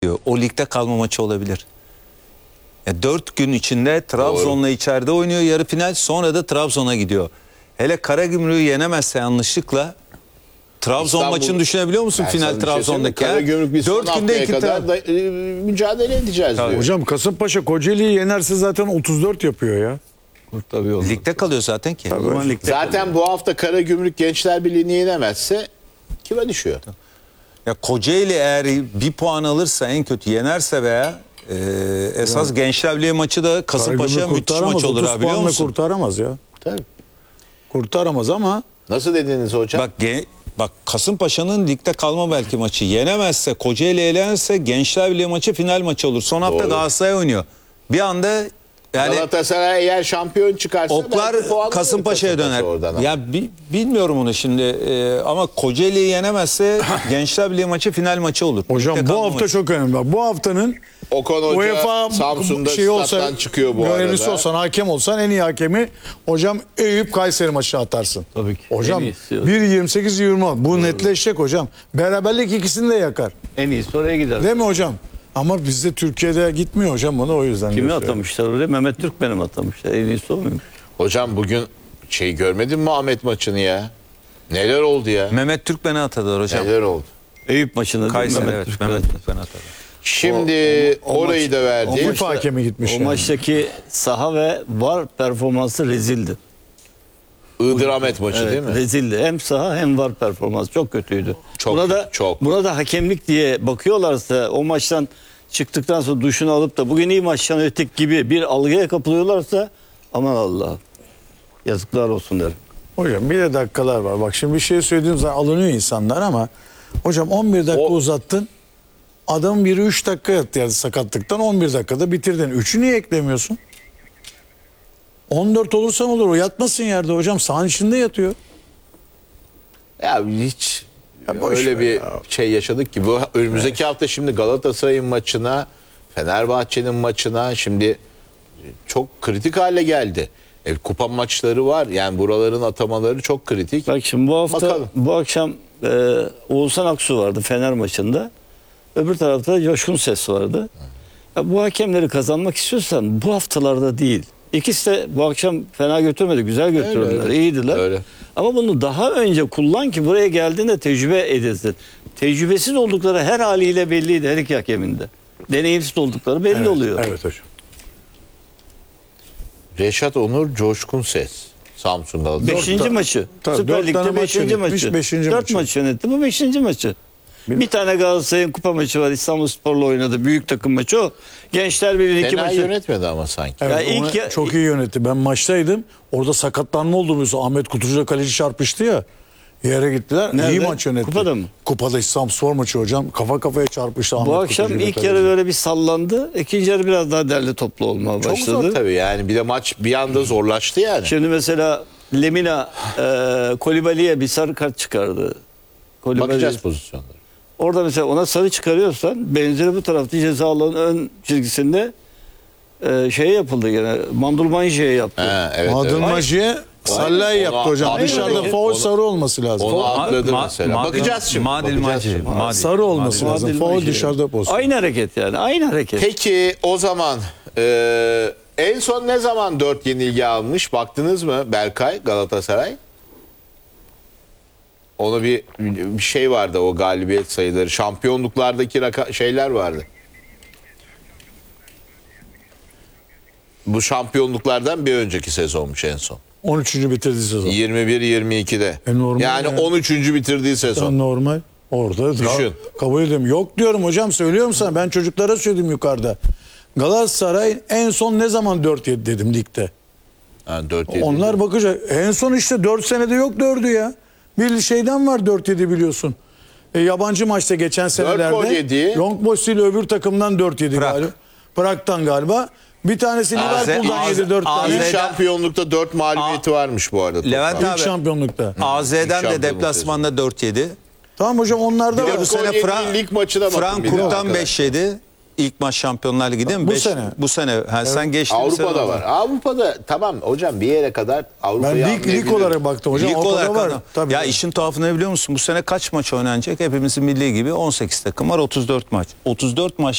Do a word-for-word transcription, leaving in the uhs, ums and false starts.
gidiyor. O ligde kalma maçı olabilir. Ya dört gün içinde Trabzon'la içeride oynuyor yarı final, sonra da Trabzon'a gidiyor. Hele Karagümrük'ü yenemezse yanlışlıkla Trabzon İstanbul, maçını düşünebiliyor musun final Trabzon'daki? Karagümrük bir son haftaya kadar da, e, mücadele edeceğiz tabii diyor. Hocam Kasımpaşa Kocaeli'yi yenerse zaten otuz dört yapıyor ya. Tabii ligde kalıyor zaten ki. Tabii. Zaten kalıyor. Bu hafta Karagümrük Gençler Birliği'ni yenemezse kime düşüyor? Ya Kocaeli eğer bir puan alırsa, en kötü yenerse veya e, esas yani, Gençler Birliği maçı da Kasımpaşa müthiş maç olur abi, biliyor musun? Kurtaramaz ya. Tabii. Kurtaramaz ama. Nasıl dediniz hocam? Bak ge, bak Kasımpaşa'nın ligde kalma belki maçı yenemezse, Kocaeli elenirse Gençler Birliği maçı final maçı olur. Son hafta Doğru. Galatasaray oynuyor. Bir anda yani Galatasaray eğer şampiyon çıkarsa oklar Kasımpaşa'ya döner. Ya bi, bilmiyorum onu şimdi e, ama Kocaeli'yi yenemezse Gençler Birliği maçı final maçı olur. Hocam ligde bu hafta maçı. Çok önemli. Bak, bu haftanın Okan Hoca UEFA Samsun'da şey olsa, çıkıyor bu görevlisi arada. olsan, hakem olsan en iyi hakemi hocam Eyüp Kayseri maçına atarsın. Tabii ki. Hocam bir yirmi sekiz yirmi bu Doğru. netleşecek hocam. Beraberlik ikisini de yakar. En iyisi oraya gider. Değil mi hocam? Ama bizde Türkiye'de gitmiyor hocam bunu, o yüzden. Kimi atamışlar oraya? Mehmet Türk benim atamışlar. En iyisi olmuyor. Hocam bugün şey görmedin mi Ahmet maçını ya? Neler oldu ya? Mehmet Türk beni atadılar hocam. Neler oldu? Eyüp maçını Kayseri, Mehmet evet, Türk Mehmet Türk beni atadı. Şimdi o, o orayı maç, da verdi. O maçta, hakemi gitmiş. O yani. maçtaki saha ve var performansı rezildi. Iğdır Ahmet maçı evet, değil mi? Rezildi. Hem saha hem var performans çok kötüydü. Çok, burada, çok. Burada hakemlik diye bakıyorlarsa, o maçtan çıktıktan sonra duşunu alıp da bugün iyi maçtan ötek gibi bir algıya kapılıyorlarsa aman Allah, yazıklar olsun derim. Hocam bir de dakikalar var. Bak şimdi bir şey söylediğim zaman alınıyor insanlar ama hocam on bir dakika o... uzattın. Adamın biri üç dakika yattı yani sakatlıktan, on bir dakikada bitirdin. üçü niye eklemiyorsun? on dört olursan olur. O yatmasın yerde hocam. Sahanın içinde yatıyor. Ya hiç ya öyle bir ya. şey yaşadık ki bu önümüzdeki evet. hafta şimdi Galatasaray'ın maçına, Fenerbahçe'nin maçına şimdi çok kritik hale geldi. E, kupa maçları var. Yani buraların atamaları çok kritik. Bak şimdi bu hafta Bakalım. bu akşam e, Oğuzhan Aksu vardı Fener maçında. Öbür tarafta Coşkun Ses vardı. Ya bu hakemleri kazanmak istiyorsan bu haftalarda değil. İkisi de bu akşam fena götürmedi. Güzel götürdüler. Öyle, öyle. İyiydiler. Öyle. Ama bunu daha önce kullan ki buraya geldiğinde tecrübe edilsin. Tecrübesiz oldukları her haliyle belliydi her iki hakemin de. Deneyimsiz oldukları belli evet, oluyor. Evet hocam. Reşat Onur, Coşkun Ses. Samsun'da. Beşinci dört, maçı. Tabii, Süper Lig'de beşinci maçı. Beşinci Dört maçı. maç yönetti. Bu beşinci maçı. Bir, bir tane Galatasaray'ın kupa maçı var. İstanbulspor'la oynadı. Büyük takım maçı o. Gençler Birliği iki maçı. yönetmedi ama sanki. Evet, ya ilk ya, çok iyi yönetti. Ben maçtaydım. Orada sakatlanma oldu mesela. Ahmet Kutucu'da kaleci çarpıştı ya. Yere gittiler. Nerede? İyi maç yönetti. Kupada mı? Kupada İstanbulspor maçı hocam. Kafa kafaya çarpıştı Ahmet Bu akşam Kutucu'da ilk kaleci. yarı böyle bir sallandı. İkinci yarı biraz daha derli toplu olmaya başladı. Çok zor tabii yani. Bir de maç bir anda zorlaştı yani. Şimdi mesela Lemina e, Kolibali'ye bir sarı kart çıkardı. Kolibali, bakacağız pozisyonlara. Orada mesela ona sarı çıkarıyorsan benzeri bu tarafta ceza alanın ön çizgisinde e, şey yapıldı gene. Mandulmanji'ye yaptı. Ha, evet, Mandulmanji'ye evet. Sallay yaptı hocam. Aynen. Dışarıda faul sarı olması lazım. Onu atladı ma mesela. ma bakacağız şimdi. Madilmaci. Sarı olması Madil, lazım. Faul dışarıda pozisyon. Aynı hareket yani. Aynı hareket. Peki o zaman e, en son ne zaman dört yenilgi almış? Baktınız mı Berkay Galatasaray? Onu bir, bir şey vardı, o galibiyet sayıları. Şampiyonluklardaki raka, şeyler vardı. Bu şampiyonluklardan bir önceki sezonmuş en son. on üçüncü bitirdiği sezon. yirmi bir yirmi ikide. E normal yani ya. on üçüncü bitirdiği sezon. Normal. Orada düşün. Kabul ediyorum. Yok diyorum hocam, söylüyorum sana. Ben çocuklara söyledim yukarıda. Galatasaray en son ne zaman dört yedi dedim ligde. Ha, dört yedi. Onlar bakacak. En son işte dört senede yok dördü ya. Bir şeyden var dört yedi biliyorsun. E, yabancı maçta geçen senelerde Young Boys ile öbür takımdan dört yedi galiba. Prag'dan galiba. Bir tanesi Liverpool'dan yedi dört tane. İlk şampiyonlukta dört mağlubiyeti varmış bu arada. Levent İlk abi. şampiyonlukta. A Z'den de deplasmanda dört yedi. Tamam hocam, onlarda var. Bu sene Fra lig maçına Frankfurt'tan beş yedi. İlk maç Şampiyonlar Ligi değil mi? Bu Beş, sene. Bu sene. Ha, evet. Sen geçtin. Avrupa'da var. Avrupa'da tamam hocam, bir yere kadar Avrupa'ya ben lig, lig olarak baktım hocam. Lig olarak var. Tabii. Ya işin tuhafı ne biliyor musun? Bu sene kaç maç oynanacak? Hepimizin milli gibi on sekiz takım var, otuz dört maç. otuz dört maç